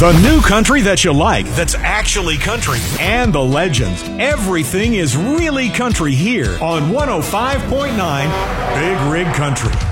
The new country that you like, that's actually country, and the legends. Everything is really country here on 105.9 Big Rig Country.